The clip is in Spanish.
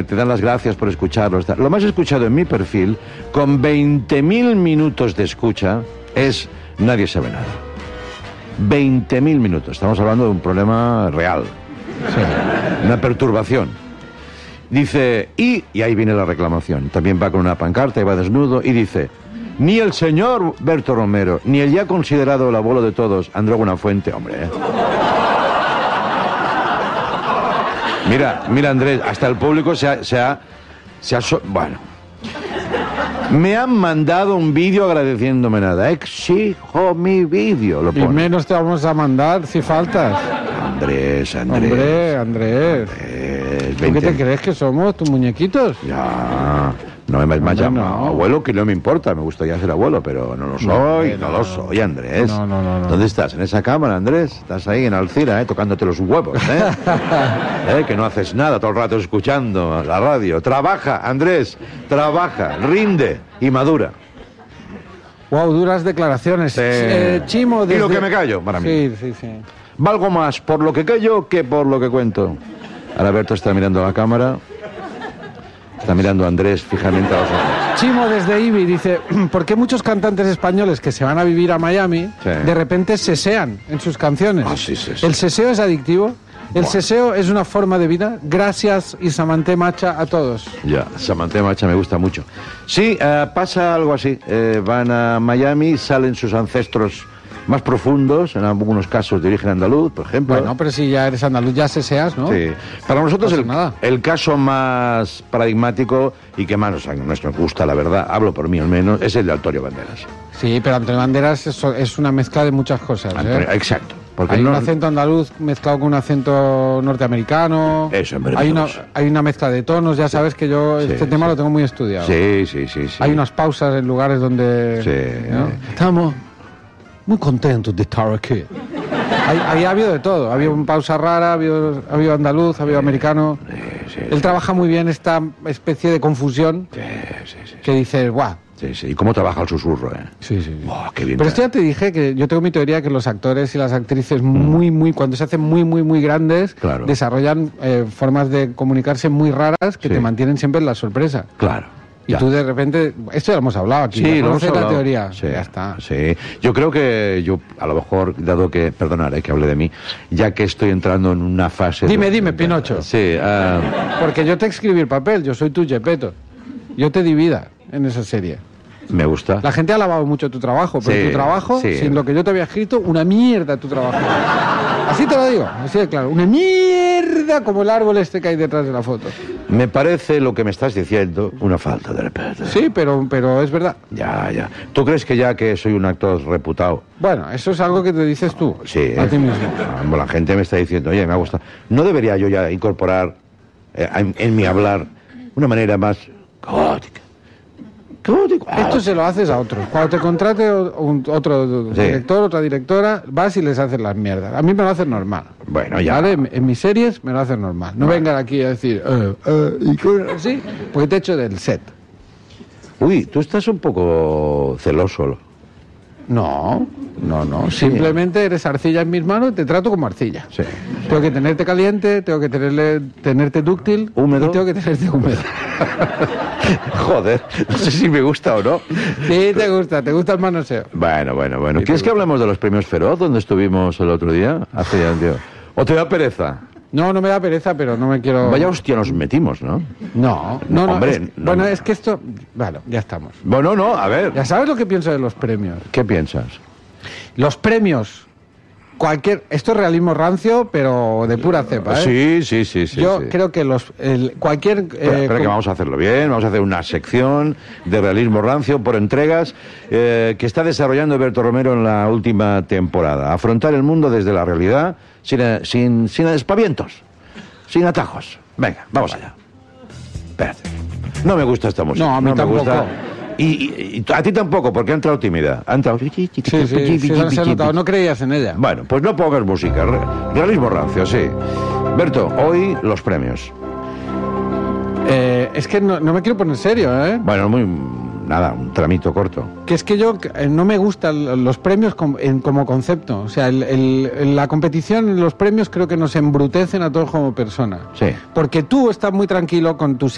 te dan las gracias por escucharlos. Lo más escuchado en mi perfil, con 20.000 minutos de escucha, es Nadie sabe nada. 20.000 minutos. Estamos hablando de un problema real. Sí. Una perturbación. Dice, y ahí viene la reclamación. También va con una pancarta y va desnudo y dice: ni el señor Berto Romero, ni el ya considerado el abuelo de todos, Andreu Buenafuente, hombre. Mira, Andrés, hasta el público bueno. Me han mandado un vídeo agradeciéndome nada. Exijo mi vídeo, lo pone. Y menos te vamos a mandar si faltas. Andrés. Andrés. ¿Tú qué te crees que somos, tus muñequitos? Ya, no me has llamado abuelo, que no me importa, me gustaría ser abuelo, pero no lo soy, no lo soy, Andrés. No. ¿Dónde estás? ¿En esa cámara, Andrés? Estás ahí en Alcira, tocándote los huevos, que no haces nada todo el rato escuchando la radio. Trabaja, Andrés, trabaja, rinde y madura. Wow, duras declaraciones. Chimo, desde... Y lo que me callo, para mí. Sí. Valgo más por lo que callo que por lo que cuento. Ahora Berto está mirando a la cámara. Está mirando a Andrés fijamente a los ojos. Chimo desde Ibi dice: ¿por qué muchos cantantes españoles que se van a vivir a Miami de repente sesean en sus canciones? Sí. ¿El seseo es adictivo? ¿El seseo es una forma de vida? Gracias y Samanté Macha a todos. Ya, Samanté Macha me gusta mucho. Sí, pasa algo así. Van a Miami, salen sus ancestros más profundos, en algunos casos de origen andaluz, por ejemplo. Bueno, pero si ya eres andaluz, ya seseas, ¿no? Sí. Para nosotros no el caso más paradigmático y que más nos gusta, la verdad, hablo por mí al menos, es el de Antonio Banderas. Sí, pero Antonio Banderas es una mezcla de muchas cosas. Exacto. Porque hay un acento andaluz mezclado con un acento norteamericano. Eso, hay una mezcla de tonos, ya sabes que yo este tema lo tengo muy estudiado. Sí. Hay unas pausas en lugares donde... Sí. ¿no? Estamos muy contentos de estar aquí. Ahí ha habido de todo. Ha habido una pausa rara, ha habido andaluz, ha habido americano. Sí. Él trabaja muy bien esta especie de confusión que dices, guau. Sí. ¿Y cómo trabaja el susurro, Sí. Oh, qué bien. Pero esto ya te dije que yo tengo mi teoría que los actores y las actrices cuando se hacen muy grandes, desarrollan formas de comunicarse muy raras que te mantienen siempre en la sorpresa. Claro. Y tú de repente... Esto ya lo hemos hablado aquí. Sí, lo hemos hablado. La teoría. Sí, ya está. Sí. Yo creo que a lo mejor, dado que... Perdonad que hable de mí, ya que estoy entrando en una fase... Dime, Pinocho. Sí. Porque yo te escribí el papel, yo soy tu Gepetto. Yo te di vida en esa serie. Me gusta. La gente ha alabado mucho tu trabajo, pero tu trabajo, sin lo que yo te había escrito, una mierda tu trabajo. Así te lo digo, así de claro. Una mierda como el árbol este que hay detrás de la foto. Me parece lo que me estás diciendo una falta de respeto. Sí, pero es verdad. Ya. ¿Tú crees que ya que soy un actor reputado? Bueno, eso es algo que te dices tú. Sí. A ti mismo. La gente me está diciendo, oye, me ha gustado. ¿No debería yo ya incorporar en mi hablar una manera más caótica? Esto se lo haces a otros. Cuando te contrate otro director, otra directora, vas y les haces las mierdas. A mí me lo haces normal. Bueno, ya. ¿Vale? En mis series me lo haces normal. No vengan aquí a decir, ¿sí? Porque te echo del set. Uy, tú estás un poco celoso. No. Sí. Simplemente eres arcilla en mis manos y te trato como arcilla. Sí. Tengo que tenerte caliente, tengo que tenerte dúctil, húmedo. Y tengo que tenerte húmedo. Joder, no sé si me gusta o no. Sí, te gusta el manoseo. Bueno. ¿Quieres que hablemos de los premios Feroz, donde estuvimos el otro día? Hace ya un tío. ¿O te da pereza? No me da pereza, pero no me quiero... Vaya hostia nos metimos, ¿no? No. Hombre, bueno, es que esto... Bueno, ya estamos. Bueno, no, a ver. Ya sabes lo que pienso de los premios. ¿Qué piensas? Los premios... Esto es realismo rancio, pero de pura cepa, Sí. Yo creo que cualquier... Espera que vamos a hacerlo bien, vamos a hacer una sección de realismo rancio por entregas que está desarrollando Berto Romero en la última temporada. Afrontar el mundo desde la realidad, sin aspavientos, sin atajos. Venga, vamos allá. Espérate. No me gusta esta música. No, a mí tampoco. Me gusta. Y a ti tampoco, porque ha entrado tímida. Ha entrado... Sí, se ha notado. No creías en ella. Bueno, pues no pongas música. Realismo rancio, sí. Berto, hoy los premios. Es que no me quiero poner serio, Bueno, un tramito corto. Que es que yo no me gustan los premios como concepto. O sea, la competición en los premios creo que nos embrutecen a todos como personas. Sí. Porque tú estás muy tranquilo con tus